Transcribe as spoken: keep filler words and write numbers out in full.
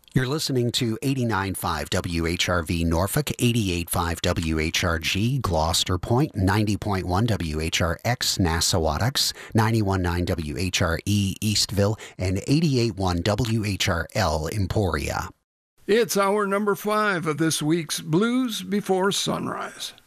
You're listening to eighty-nine point five W H R V Norfolk, eighty-eight point five W H R G Gloucester Point, ninety point one W H R X Nassawadox, ninety-one point nine W H R E Eastville, and eighty-eight point one W H R L Emporia. It's hour number five of this week's Blues Before Sunrise.